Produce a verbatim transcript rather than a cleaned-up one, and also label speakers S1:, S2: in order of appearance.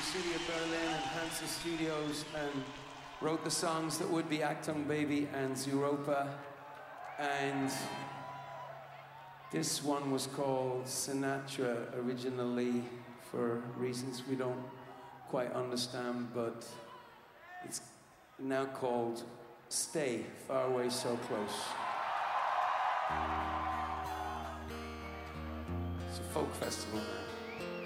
S1: city of Berlin and Hansa Studios and wrote the songs that would be Achtung Baby and Zooropa. And this one was called Sinatra originally for reasons we don't quite understand, but it's now called Stay, Far Away So Close. It's a folk festival now.